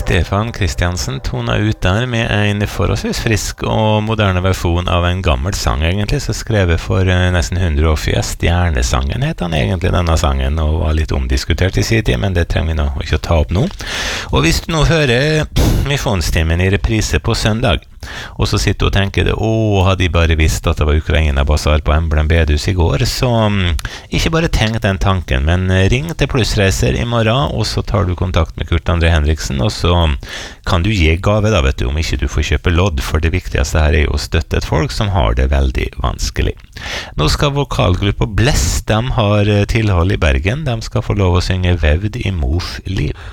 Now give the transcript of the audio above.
Stefan Kristiansen tonet ut der med en forholdsvis frisk og moderne versjon av en gammel sang egentlig, så skrevet for nesten 100 år siden. Stjernesangen het han egentlig, denne sangen, og var litt omdiskutert i sin tid, men det trenger vi nå ikke å ta opp nå. Og hvis du nå hører misjonstimen i reprise på søndag, og så sitter du og tenker det, hadde de bare visst at det var Ukraina-basar på Emblem Bedhus i går, så ikke bare tenk den tanken, men ring til Plussreiser i morgen, og så tar du kontakt med Kurt André Henriksen, og så kan du gi gave da, vet du, om ikke du får kjøpe lodd, for det viktigste her jo å støtte et folk som har det veldig vanskelig. Nå skal vokalgruppa Bless, de har tilhold i Bergen, de skal få lov å synge Vevd i mors liv.